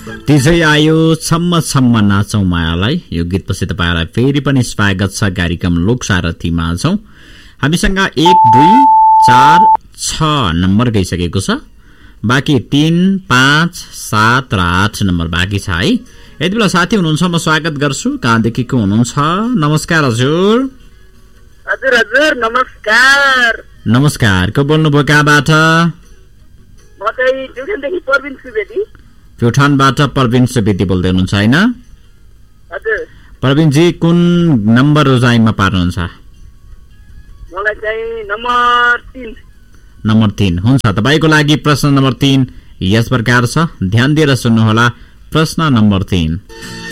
तिजै आयो छम्म छम्म नाचौं मायालाई। यो गीतपछि तपाईलाई फेरि पनि स्वागत छ कार्यक्रम लोकसारथीमा छौं। हामीसँग 1, 2, 4, 6 नम्बर गइसकेको छ। बाँकी 3, 5, 7 र 8 नम्बर बाँकी छ है। यति बेला साथी हुनुहुन्छ, म स्वागत गर्छु। कहाँदेखि को हुनुहुन्छ? नमस्कार हजुर। हजुर हजुर नमस्कार। नमस्कार, को बोल्नुभयो, कहाँबाट? म चाहिँ प्युठानदेखि प्रवीण सुवेदी। प्युठानबाट प्रवीण सुवेदी बोल्दै हुनुहुन्छ हैन? हजुर। प्रवीणजी कुन नम्बर रोजाइमा पार्नुहुन्छ? मलाई चाहिँ नम्बर 3। नम्बर 3 हुन्छ। तपाईको लागि प्रश्न नम्बर 3 यस प्रकार छ, ध्यान दिएर सुन्नुहोला। प्रश्न नम्बर 3,